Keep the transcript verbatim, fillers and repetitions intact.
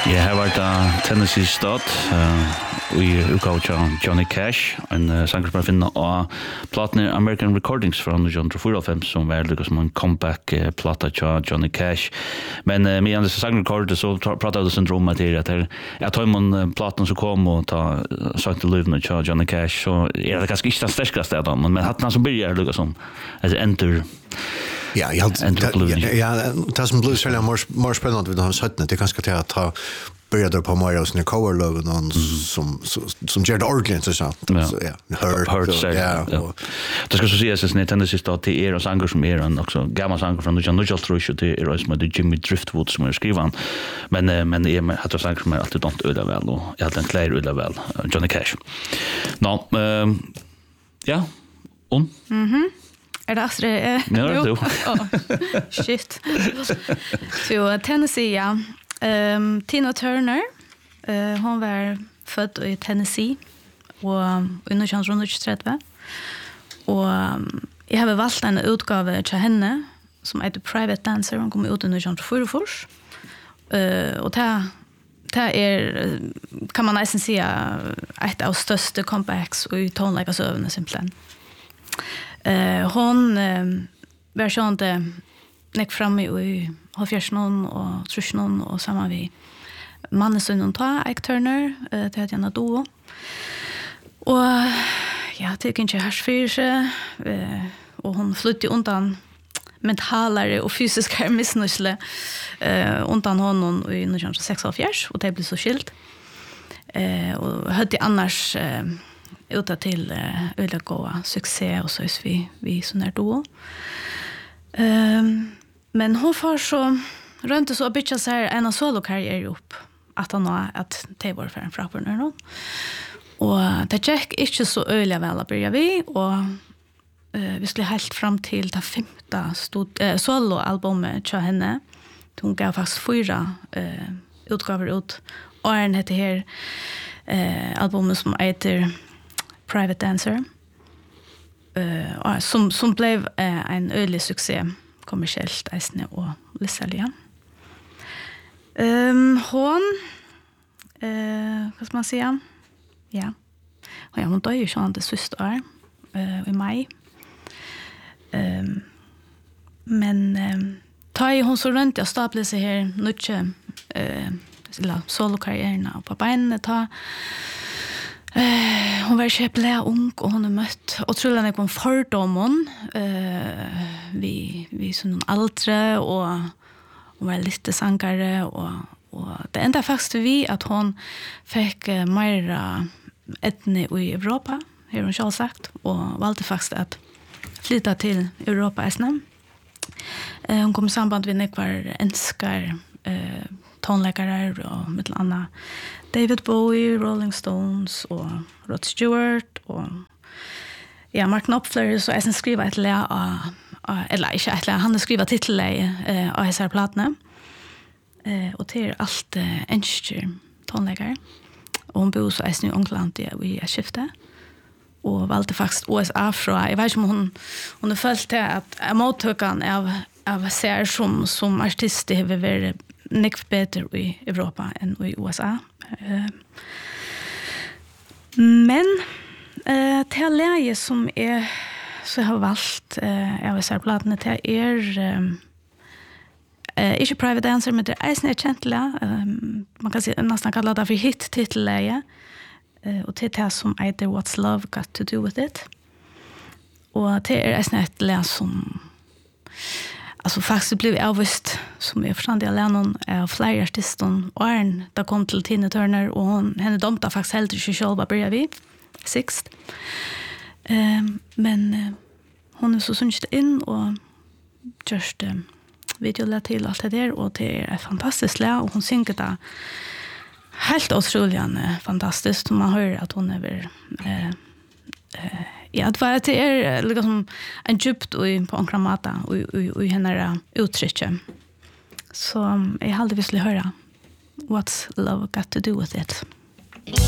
Ja, här var det Tennessee Stott uh, i utgåvan Johnny Cash, en uh, sanger som man finner av platene American Recordings fra nitton fyrtiofem som var lika som en comeback-plata til Johnny Cash. Men uh, med disse sangrekordet så pratade jag syndrom med till att jag tar man platen som kom och ta sagt till Livna till Johnny Cash så är det ganska inte den starkaste där men hatten som börjar lika som as enter. Ja, jag ja, ja, det som blir så mer mer spännande vid de sätten det kanske till att ta började på mer och cover logo någon som som gör det ordentligt så så ja hör ja det ska så sägas att Nintendo sista till er och sånger som är också gamla sånger från John Nigel Thrush till er som det Jimmy Driftwood som är skriven men men är med att sånger som är alltid don't öda väl och jag hade en klar öda väl Johnny Cash. Nå ja on mhm är det Astrid? Ja, det är shit. Så Tennessee, ja. Um, Tina Turner, uh, hon var född i Tennessee och i nitton trettio. Och um, jag har valt en utgave till henne som heter Private Dancer. Hon kom ut i nitton fyrtiofyra. Uh, och det det är kan man nästan säga ett av största comebacks i tonläggarsövande simpelthen. Eh hon uh, var sånt det näck fram i halvfjerdsnon och trusnon och samma vi mannen och ta Ike Turner uh, till att jag då. Och ja, det kan inte hörs för sig uh, och hon flyttade undan mentalare och fysiska missnöjsle eh uh, undan honom i nitton sextiofyra och det blev så skilt. Eh uh, och hade annars uh, ute till uh, öliga succé och så är vi vi så när då. Ehm um, men hon får så runt så bitcha så här en solokarriär upp att han har att det var för en frappar nu då. Och det check inte så öliga väl att börja vi och uh, vi skulle helt fram till det femte stod uh, soloalbumet till henne. Hon gav faktiskt fyra uh, utgåvor ut och en heter här uh, albumet som heter Private Dancer. Uh, som, som blev uh, en ölig succé kommersiellt eisne och lisselja. Um, hon uh, vad ska man säga? Ja. Och ja, hon dör ju sånt det sista år uh, i maj. Um, men um, tar ju hon så runt jag staplar sig här mycket uh, solokarriärerna på benen ta. Eh, hon var köpla ung och hon har mött otroligt mycket fördomar eh vi vi som äldre och hon var lite sankare och och det enda faktiskt vi att hon fick uh, mer etne i Europa, har hon själv sagt och valde faktiskt att flytta till Europa isnam. Eh hon kom i samband med nekvar enskar eh tonläggare och med andra David Bowie, Rolling Stones och Rod Stewart och ja, Mark Knopfler så är sen skriva ett lä av eller inte ett lä han har skrivit titlar eh av dessa plattorna. Eh och det är allt eh, enskilda tonläggare. Och hon bor så är nu England i ett skifte. Och valde faktiskt U S A från jag vet inte om hon hon har följt det att mottagan av av ser som som artist det har varit mycket bättre i Europa än i U S A. Uh, men uh, till läge som är så har valt uh, jag vill säga plattorna till är um, uh, inte Private Dancer men det är snä käntla um, man kan säga nästan kalla det för hit titelläge uh, och det är som heter What's Love Got to Do With It och det är snä ett läge som alltså faktiskt blev jag avvist som jag förstod jag lärde av flera artister och en där kom till Tina Turner och hon henne domta faktiskt helt till själva började vi sixt. Ehm men uh, hon är så syns in och just uh, video lät till allt det där och det är fantastiskt lä och hon synger det helt otroligt uh, fantastiskt man hör att hon är väl eh uh, uh, ja, det var det är liksom en djupt och på ankramata och och henne uttrycke. Så jag hade visst höra What's Love Got to Do With It.